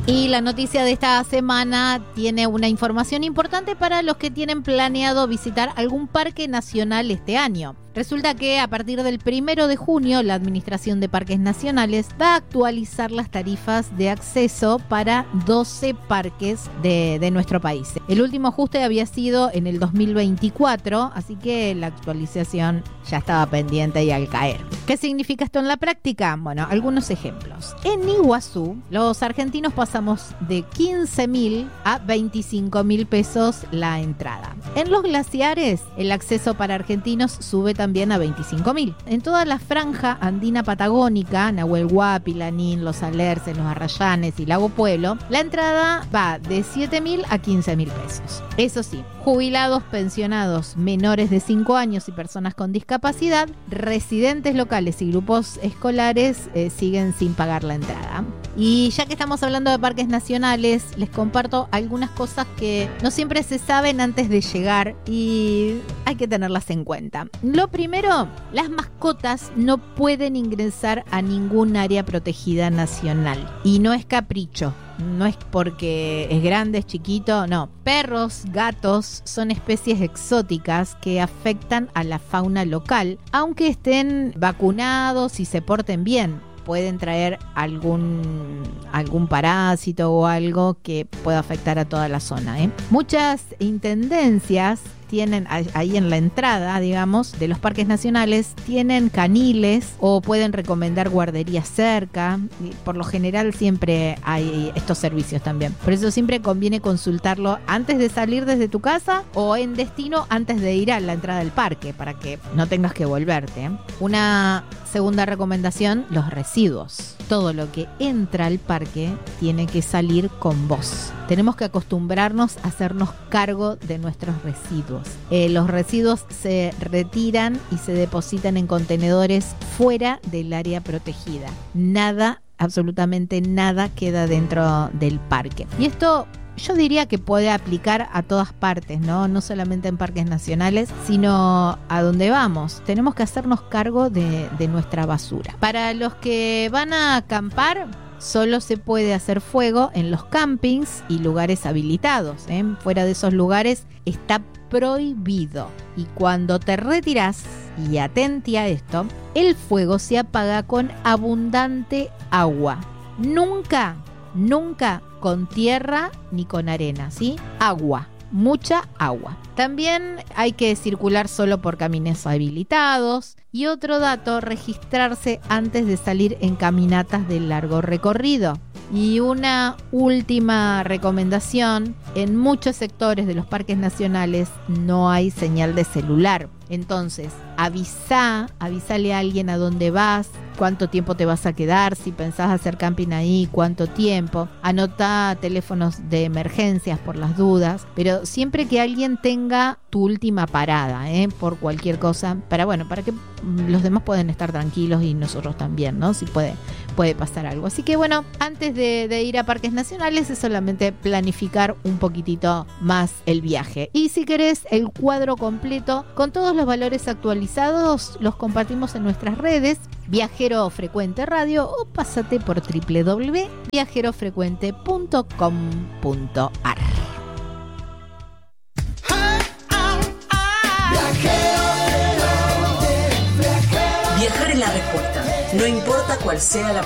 Y la noticia de esta semana tiene una información importante para los que tienen planeado visitar algún parque nacional este año. Resulta que a partir del 1 de junio, la Administración de Parques Nacionales va a actualizar las tarifas de acceso para 12 parques de nuestro país. El último ajuste había sido en el 2024, así que la actualización ya estaba pendiente y al caer. ¿Qué significa esto en la práctica? Bueno, algunos ejemplos. En Iguazú, los argentinos pasamos de 15.000 a 25.000 pesos la entrada. En los glaciares, el acceso para argentinos sube también a 25.000. En toda la franja andina patagónica, Nahuel Huapi, Lanín, Los Alerces, Los Arrayanes y Lago Pueblo, la entrada va de 7.000 a 15.000 pesos. Eso sí, jubilados, pensionados, menores de 5 años y personas con discapacidad, residentes locales y grupos escolares siguen sin pagar la entrada. Y ya que estamos hablando de parques nacionales, les comparto algunas cosas que no siempre se saben antes de llegar y hay que tenerlas en cuenta. Lo primero, las mascotas no pueden ingresar a ningún área protegida nacional. Y no es capricho. No es porque es grande, es chiquito, no. Perros, gatos son especies exóticas que afectan a la fauna local, aunque estén vacunados y se porten bien. Pueden traer algún parásito o algo que pueda afectar a toda la zona. Muchas intendencias tienen ahí en la entrada, digamos, de los parques nacionales, tienen caniles o pueden recomendar guarderías cerca. Y por lo general siempre hay estos servicios también. Por eso siempre conviene consultarlo antes de salir desde tu casa o en destino antes de ir a la entrada del parque para que no tengas que volverte. Una segunda recomendación, los residuos. Todo lo que entra al parque tiene que salir con vos. Tenemos que acostumbrarnos a hacernos cargo de nuestros residuos. Los residuos se retiran y se depositan en contenedores fuera del área protegida. Nada, absolutamente nada queda dentro del parque. Y esto yo diría que puede aplicar a todas partes, ¿no? No solamente en parques nacionales, sino a donde vamos. Tenemos que hacernos cargo de nuestra basura. Para los que van a acampar, solo se puede hacer fuego en los campings y lugares habilitados. Fuera de esos lugares está prohibido. Y cuando te retirás, y atenti a esto, el fuego se apaga con abundante agua. Nunca con tierra ni con arena, ¿sí? Agua, mucha agua. También hay que circular solo por caminos habilitados. Y otro dato, registrarse antes de salir en caminatas de largo recorrido. Y una última recomendación, en muchos sectores de los parques nacionales no hay señal de celular. Entonces, avísale a alguien a dónde vas, cuánto tiempo te vas a quedar, si pensás hacer camping ahí, cuánto tiempo. Anotá teléfonos de emergencias por las dudas, pero siempre que alguien tenga tu última parada, por cualquier cosa, para que los demás puedan estar tranquilos y nosotros también, ¿no? Si puede pasar algo. Así que bueno, antes de ir a parques nacionales es solamente planificar un poquitito más el viaje. Y si querés el cuadro completo con todos los valores actualizados, los compartimos en nuestras redes, Viajero Frecuente Radio, o pásate por www.viajerofrecuente.com.ar. Viajar es la respuesta, no importa cuál sea la